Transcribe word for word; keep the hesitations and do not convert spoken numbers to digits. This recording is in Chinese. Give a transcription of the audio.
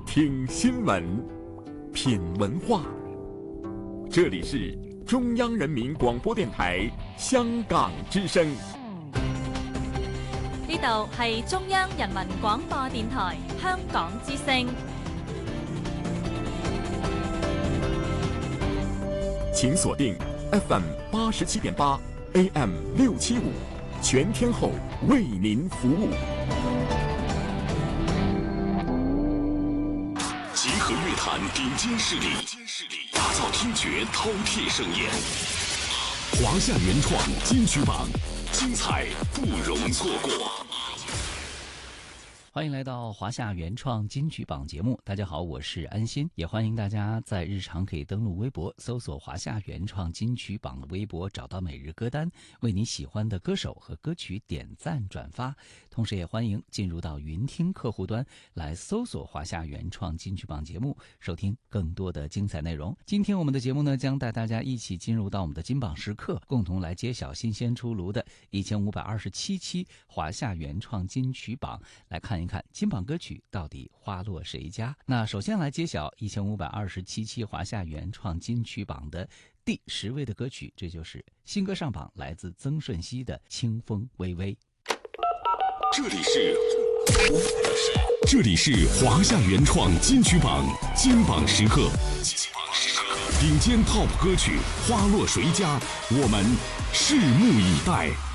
听新闻，品文化。这里是中央人民廣播電台香港之聲。 呢度係中央人民廣播電台香港之聲。 請鎖定 F M 八十七點八 A M 六七五，全天候為您服務。 集合樂壇頂尖勢力，打造聽覺饕餮盛宴。華夏原創金曲榜，精彩不容錯過。 歡迎來到華夏原創金曲榜節目，大家好，我是安心，也歡迎大家在日常可以登錄微博搜索華夏原創金曲榜的微博，找到每日歌單，為你喜歡的歌手和歌曲點讚轉發。同時也歡迎進入到雲聽客戶端來搜索華夏原創金曲榜節目，收聽更多的精彩內容。今天我們的節目呢，將帶大家一起進入到我們的金榜時刻，共同來揭曉新鮮出爐的一千五百二十七期華夏原創金曲榜，來看一看金榜歌曲到底花落誰家。那首先來揭曉一千五百二十七期華夏原創金曲榜的第十位的歌曲，這就是新歌上榜，來自曾舜晞的《清風微微》。 這裡是這裡是華夏原創金曲榜金榜時刻，頂尖 top 歌曲花落誰家，我們拭目以待。